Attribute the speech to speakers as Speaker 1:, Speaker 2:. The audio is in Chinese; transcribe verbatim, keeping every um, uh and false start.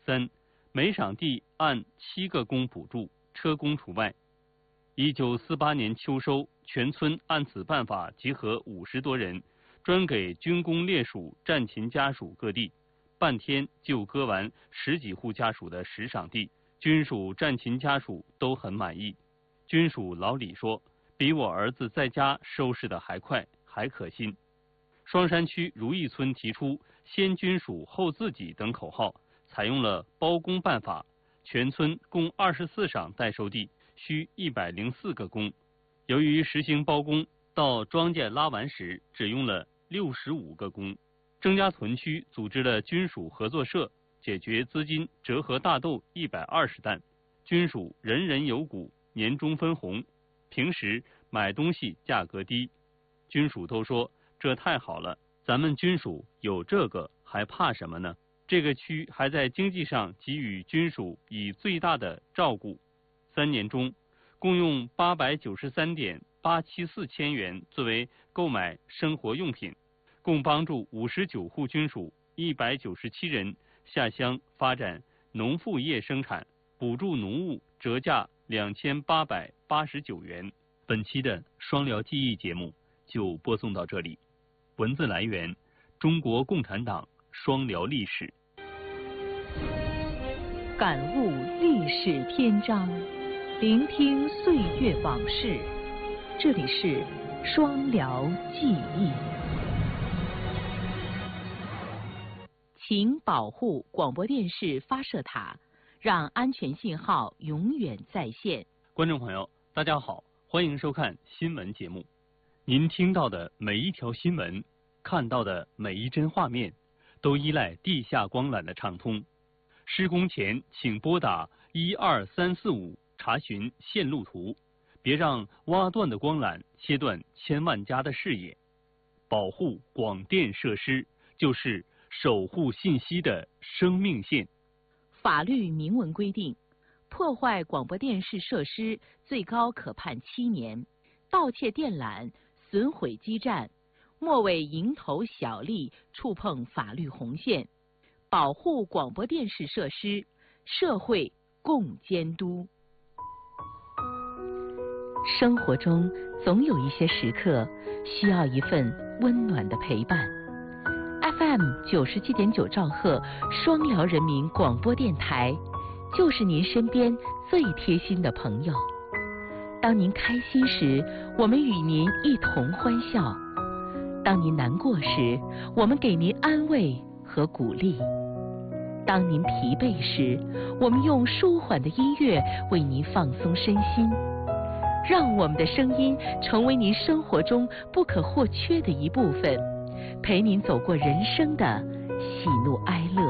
Speaker 1: 三、每场地按七个工补助，车工除外。一九四八年秋收，全村按此办法集合五十多人，专给军工烈属战勤家属割地，半天就割完十几户家属的十场地。军属战勤家属都很满意。军属老李说，比我儿子在家收拾的还快，还可心。双山区如意村提出先军属后自己等口号，采用了包工办法，全村共二十四场待收地，需一百零四个工。由于实行包工，到庄稼拉完时只用了六十五个工。郑家屯区组织了军属合作社，解决资金折合大豆一百二十担，军属人人有股，年终分红，平时买东西价格低。军属都说这太好了，咱们军属有这个还怕什么呢？这个区还在经济上给予军属以最大的照顾。三年中，共用八百九十三点八七四千元作为购买生活用品，共帮助五十九户军属一百九十七人下乡发展农副业生产，补助农务折价两千八百八十九元。本期的双辽记忆节目就播送到这里。文字来源：中国共产党双辽历史。
Speaker 2: 感悟历史篇章，聆听岁月往事。这里是双辽记忆。请保护广播电视发射塔，让安全信号永远在线。
Speaker 1: 观众朋友，大家好，欢迎收看新闻节目。您听到的每一条新闻，看到的每一帧画面，都依赖地下光缆的畅通。施工前请拨打一二三四五查询线路图，别让挖断的光缆切断千万家的视野。保护广电设施，就是守护信息的生命线。
Speaker 2: 法律明文规定，破坏广播电视设施最高可判七年，盗窃电缆、损毁基站，莫为蝇头小利，触碰法律红线。保护广播电视设施，社会共监督。生活中总有一些时刻需要一份温暖的陪伴。F M 九十七点九兆赫双辽人民广播电台，就是您身边最贴心的朋友。当您开心时，我们与您一同欢笑；当您难过时，我们给您安慰和鼓励；当您疲惫时，我们用舒缓的音乐为您放松身心。让我们的声音成为您生活中不可或缺的一部分，陪您走过人生的喜怒哀乐。